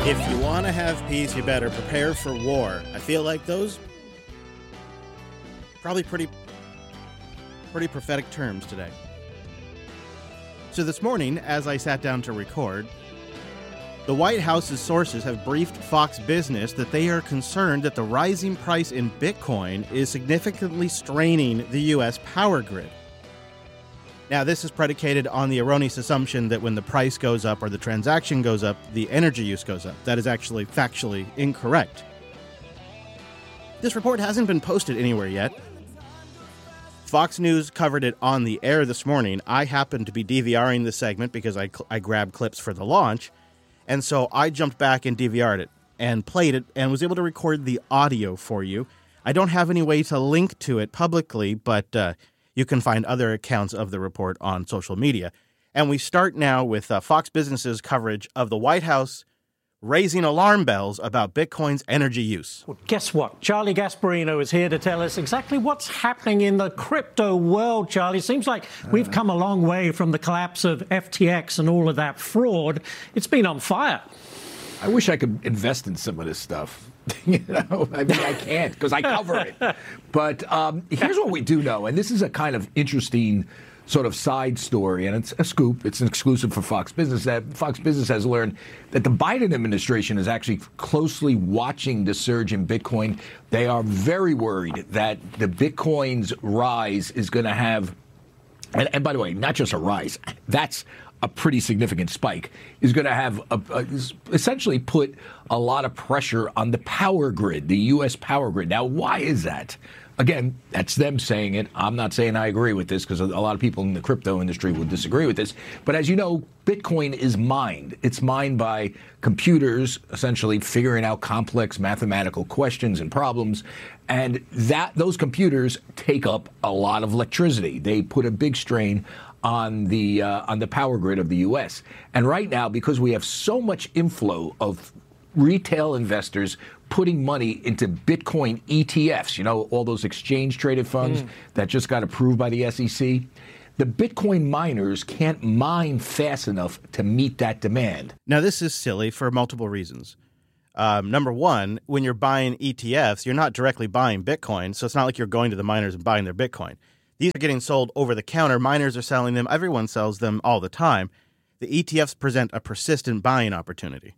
If you want to have peace, you better prepare for war. I feel like those probably pretty prophetic terms today. So this morning, as I sat down to record, the White House's sources have briefed Fox Business that they are concerned that the rising price in Bitcoin is significantly straining the U.S. power grid. Now, this is predicated on the erroneous assumption that when the price goes up or the transaction goes up, the energy use goes up. That is actually factually incorrect. This report hasn't been posted anywhere yet. Fox News covered it on the air this morning. I happened to be DVRing the segment because I grabbed clips for the launch, and so I jumped back and DVR'd it and played it and was able to record the audio for you. I don't have any way to link to it publicly, but you can find other accounts of the report on social media. And we start now with Fox Business's coverage of the White House raising alarm bells about Bitcoin's energy use. Well, guess what? Charlie Gasparino is here to tell us exactly what's happening in the crypto world, Charlie. Seems like we've come a long way from the collapse of FTX and all of that fraud. It's been on fire. I wish I could invest in some of this stuff. I mean, I can't because I cover it. But here's what we do know, and this is a kind of interesting sort of side story, and it's a scoop. It's an exclusive for Fox Business. That Fox Business has learned that the Biden administration is actually closely watching the surge in Bitcoin. They are very worried that the Bitcoin's rise is going to have, and by the way, not just a rise, that's a pretty significant spike, is going to have essentially put a lot of pressure on the power grid, the U.S. power grid. Now, why is that? Again, that's them saying it. I'm not saying I agree with this because a lot of people in the crypto industry would disagree with this. But as you know, Bitcoin is mined. It's mined by computers, essentially figuring out complex mathematical questions and problems. And those computers take up a lot of electricity. They put a big strain on the power grid of the U.S. And right now, because we have so much inflow of retail investors putting money into Bitcoin ETFs, you know, all those exchange-traded funds that just got approved by the SEC, the Bitcoin miners can't mine fast enough to meet that demand. Now, this is silly for multiple reasons. Number one, when you're buying ETFs, you're not directly buying Bitcoin, so it's not like you're going to the miners and buying their Bitcoin. These are getting sold over the counter. Miners are selling them. Everyone sells them all the time. The ETFs present a persistent buying opportunity.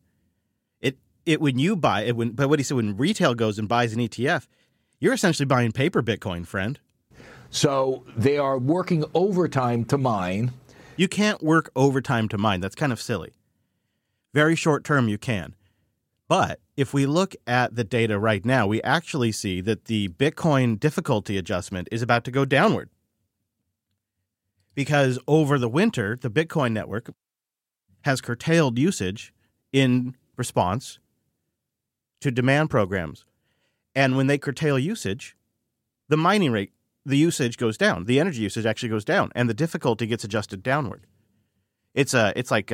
When you buy it, but what he said, when retail goes and buys an ETF, you're essentially buying paper Bitcoin, friend. So they are working overtime to mine. You can't work overtime to mine. That's kind of silly. Very short term, you can. But if we look at the data right now, we actually see that the Bitcoin difficulty adjustment is about to go downward. Because over the winter, the Bitcoin network has curtailed usage in response to demand programs. And when they curtail usage, the mining rate, the usage goes down. The energy usage actually goes down, and the difficulty gets adjusted downward. It's like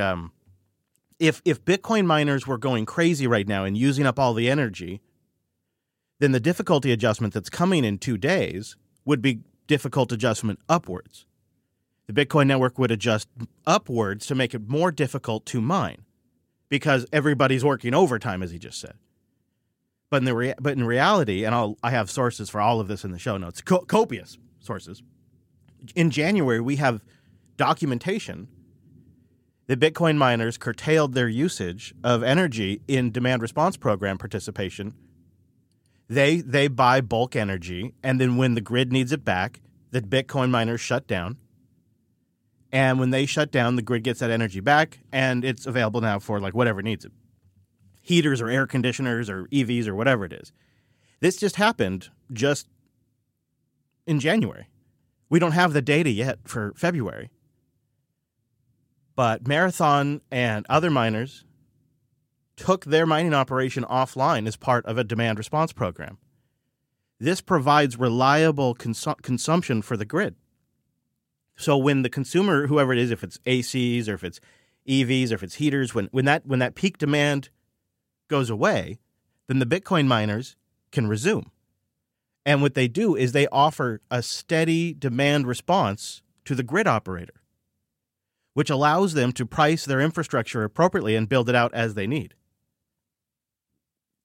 if Bitcoin miners were going crazy right now and using up all the energy, then the difficulty adjustment that's coming in 2 days would be difficult adjustment upwards. The Bitcoin network would adjust upwards to make it more difficult to mine because everybody's working overtime, as he just said. But in reality, and I have sources for all of this in the show notes, copious sources. In January, we have documentation that Bitcoin miners curtailed their usage of energy in demand response program participation. They buy bulk energy, and then when the grid needs it back, the Bitcoin miners shut down. And when they shut down, the grid gets that energy back, and it's available now for like whatever needs it. Heaters or air conditioners or EVs or whatever it is. This just happened just in January. We don't have the data yet for February. But Marathon and other miners took their mining operation offline as part of a demand response program. This provides reliable consumption for the grid. So when the consumer, whoever it is, if it's ACs or if it's EVs or if it's heaters, when that peak demand goes away, then the Bitcoin miners can resume. And what they do is they offer a steady demand response to the grid operator, which allows them to price their infrastructure appropriately and build it out as they need.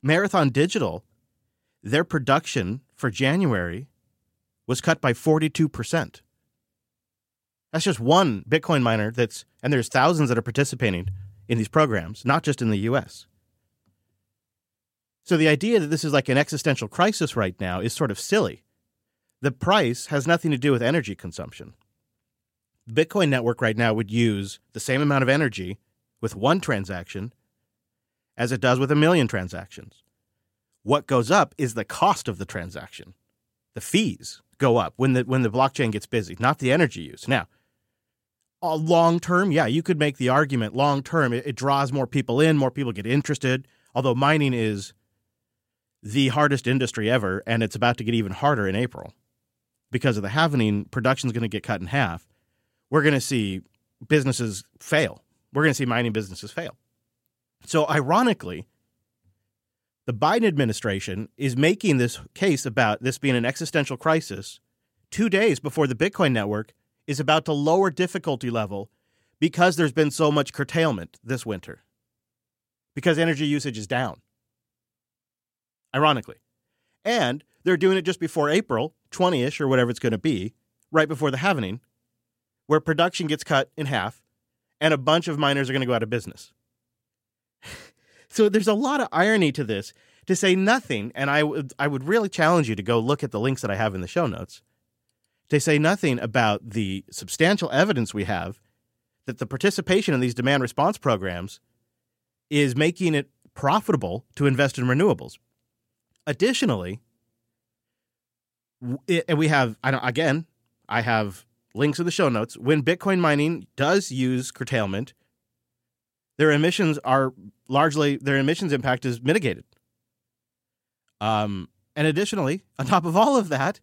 Marathon Digital, their production for January was cut by 42%. That's just one Bitcoin miner and there's thousands that are participating in these programs, not just in the US. So the idea that this is like an existential crisis right now is sort of silly. The price has nothing to do with energy consumption. The Bitcoin network right now would use the same amount of energy with one transaction as it does with 1 million transactions. What goes up is the cost of the transaction. The fees go up when the blockchain gets busy, not the energy use. Now, long term, yeah, you could make the argument long term. It draws more people in, more people get interested, although mining is the hardest industry ever, and it's about to get even harder in April. Because of the halvening, production is going to get cut in half. We're going to see businesses fail. We're going to see mining businesses fail. So ironically, the Biden administration is making this case about this being an existential crisis 2 days before the Bitcoin network is about to lower difficulty level because there's been so much curtailment this winter. Because energy usage is down. Ironically. And they're doing it just before April 20-ish or whatever it's going to be, right before the halvening, where production gets cut in half and a bunch of miners are going to go out of business. So there's a lot of irony to this, to say nothing, and I would really challenge you to go look at the links that I have in the show notes, to say nothing about the substantial evidence we have that the participation in these demand response programs is making it profitable to invest in renewables. Additionally, we have, I have links in the show notes. When Bitcoin mining does use curtailment, their emissions impact is mitigated. And additionally, on top of all of that,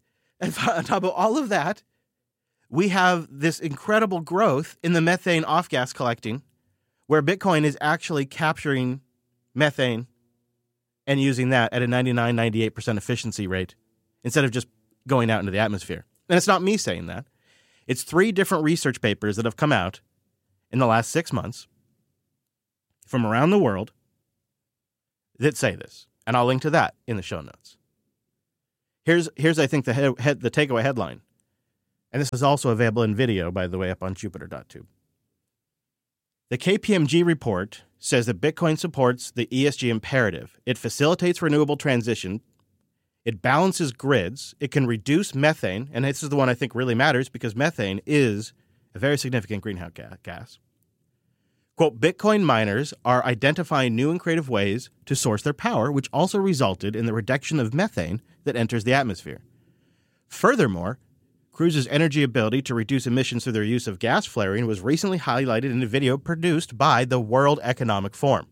we have this incredible growth in the methane off-gas collecting, where Bitcoin is actually capturing methane and using that at a 99, 98% efficiency rate instead of just going out into the atmosphere. And it's not me saying that. It's 3 different research papers that have come out in the last 6 months from around the world that say this. And I'll link to that in the show notes. Here's I think, the takeaway headline. And this is also available in video, by the way, up on Jupiter.tube. The KPMG report says that Bitcoin supports the ESG imperative. It facilitates renewable transition. It balances grids. It can reduce methane. And this is the one I think really matters because methane is a very significant greenhouse gas. Quote, Bitcoin miners are identifying new and creative ways to source their power, which also resulted in the reduction of methane that enters the atmosphere. Furthermore, Cruise's energy ability to reduce emissions through their use of gas flaring was recently highlighted in a video produced by the World Economic Forum.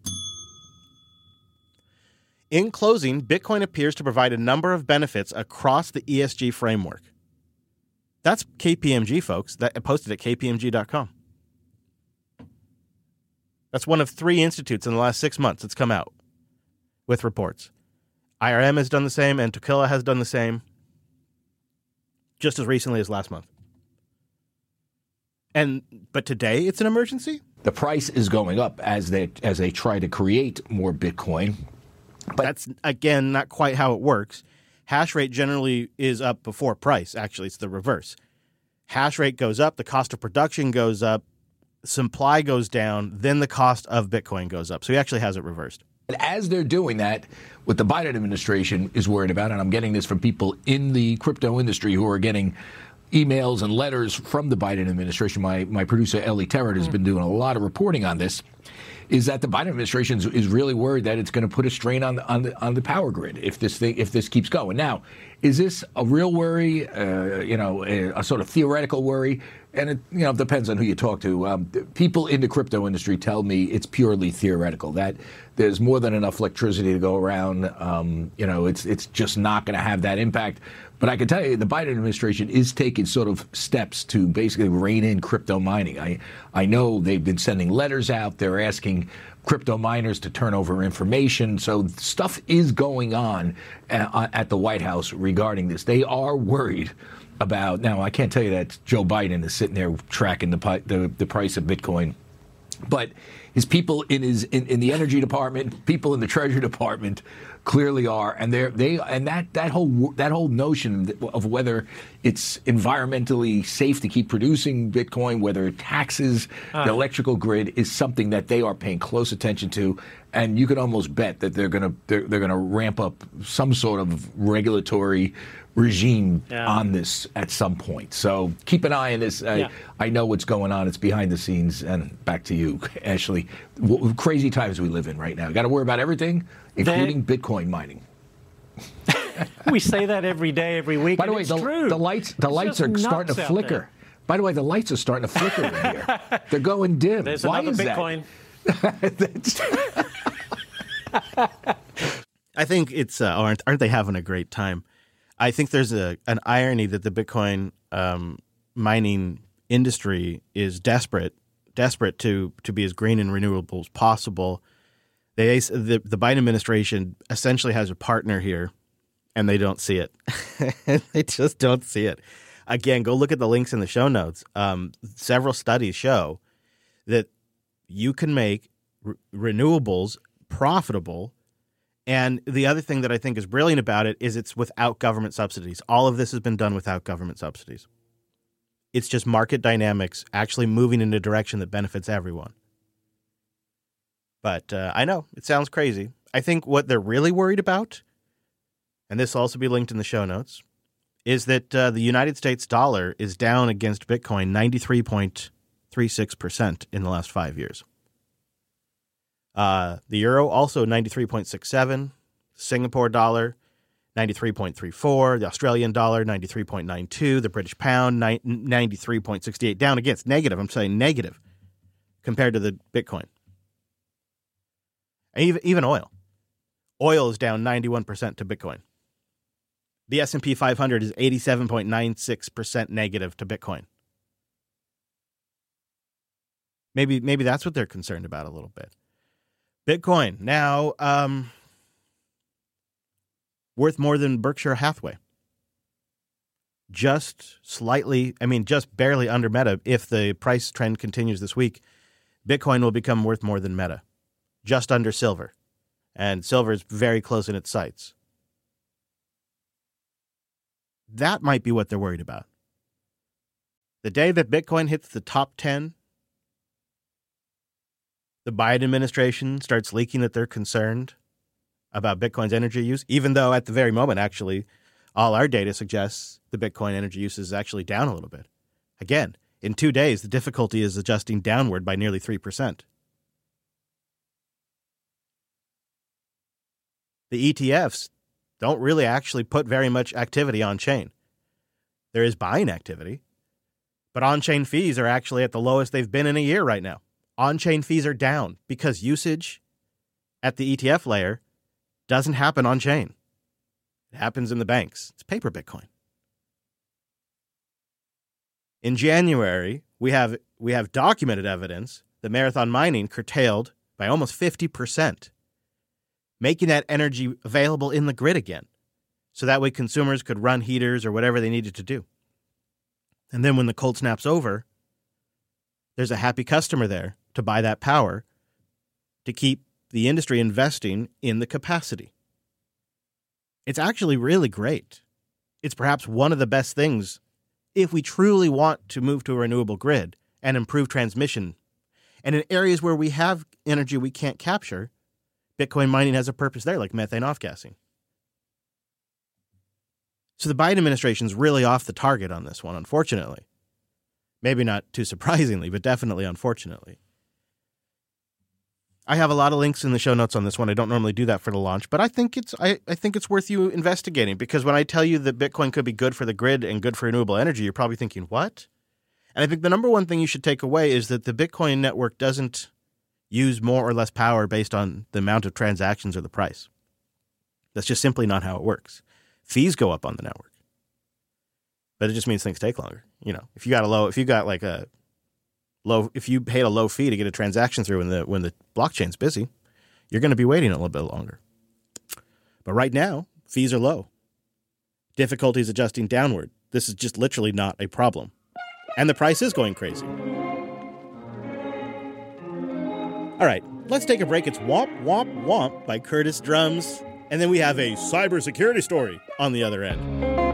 In closing, Bitcoin appears to provide a number of benefits across the ESG framework. That's KPMG, folks, that posted at kpmg.com. That's one of 3 institutes in the last 6 months that's come out with reports. IRM has done the same, and Tequila has done the same just as recently as last month. But today it's an emergency? The price is going up as they try to create more Bitcoin. But that's, again, not quite how it works. Hash rate generally is up before price. Actually, it's the reverse. Hash rate goes up, the cost of production goes up, supply goes down, then the cost of Bitcoin goes up. So he actually has it reversed. And as they're doing that, what the Biden administration is worried about, and I'm getting this from people in the crypto industry who are getting emails and letters from the Biden administration. My producer, Ellie Terrett, has been doing a lot of reporting on this, is that the Biden administration is really worried that it's going to put a strain on the power grid if this keeps going. Now, is this a real worry? A sort of theoretical worry? And it depends on who you talk to. People in the crypto industry tell me it's purely theoretical, that there's more than enough electricity to go around. It's just not going to have that impact. But I can tell you the Biden administration is taking sort of steps to basically rein in crypto mining. I know they've been sending letters out. They're asking crypto miners to turn over information. So stuff is going on at the White House regarding this. They are worried about, now I can't tell you that Joe Biden is sitting there tracking the price of Bitcoin, but his people in the energy department, people in the Treasury Department clearly are, and that whole notion of whether it's environmentally safe to keep producing Bitcoin, whether it taxes the electrical grid, is something that they are paying close attention to, and you can almost bet that they're gonna ramp up some sort of regulatory regime on this at some point. So keep an eye on this. I know what's going on. It's behind the scenes. And back to you, Ashley. Crazy times we live in right now. Got to worry about everything, including Bitcoin mining. We say that every day, every week. By the way, the lights are starting to flicker. By the way, the lights are starting to flicker in here. They're going dim. There's Why another is Bitcoin. I think it's aren't they having a great time? I think there's an irony that the Bitcoin mining industry is desperate to be as green and renewable as possible. The Biden administration essentially has a partner here, and they don't see it. They just don't see it. Again, go look at the links in the show notes. Several studies show that you can make renewables profitable. And the other thing that I think is brilliant about it is it's without government subsidies. All of this has been done without government subsidies. It's just market dynamics actually moving in a direction that benefits everyone. But I know, it sounds crazy. I think what they're really worried about, and this will also be linked in the show notes, is that the United States dollar is down against Bitcoin 93.36% in the last 5 years. The euro also 93.67, Singapore dollar 93.34, the Australian dollar 93.92, the British pound 93.68, down against negative. I'm saying negative compared to the Bitcoin. And even oil. Oil is down 91% to Bitcoin. The S&P 500 is 87.96% negative to Bitcoin. Maybe that's what they're concerned about a little bit. Bitcoin now worth more than Berkshire Hathaway. Just slightly, just barely under Meta. If the price trend continues this week, Bitcoin will become worth more than Meta. Just under silver. And silver is very close in its sights. That might be what they're worried about. The day that Bitcoin hits the top 10, the Biden administration starts leaking that they're concerned about Bitcoin's energy use, even though at the very moment, actually, all our data suggests the Bitcoin energy use is actually down a little bit. Again, in 2 days, the difficulty is adjusting downward by nearly 3%. The ETFs don't really actually put very much activity on chain. There is buying activity, but on-chain fees are actually at the lowest they've been in a year right now. On-chain fees are down because usage at the ETF layer doesn't happen on-chain. It happens in the banks. It's paper Bitcoin. In January, we have documented evidence that Marathon Mining curtailed by almost 50%, making that energy available in the grid again, so that way consumers could run heaters or whatever they needed to do. And then when the cold snap's over, there's a happy customer there to buy that power to keep the industry investing in the capacity. It's actually really great. It's perhaps one of the best things if we truly want to move to a renewable grid and improve transmission. And in areas where we have energy we can't capture, Bitcoin mining has a purpose there, like methane off-gassing. So the Biden administration's really off the target on this one, unfortunately. Maybe not too surprisingly, but definitely unfortunately. I have a lot of links in the show notes on this one. I don't normally do that for the launch, but I think it's worth you investigating, because when I tell you that Bitcoin could be good for the grid and good for renewable energy, you're probably thinking, what? And I think the number one thing you should take away is that the Bitcoin network doesn't use more or less power based on the amount of transactions or the price. That's just simply not how it works. Fees go up on the network, but it just means things take longer. If you paid a low fee to get a transaction through when the blockchain's busy, you're going to be waiting a little bit longer. But right now, fees are low. Difficulty is adjusting downward. This is just literally not a problem. And the price is going crazy. All right, let's take a break. It's Womp Womp Womp by Curtis Drums. And then we have a cybersecurity story on the other end.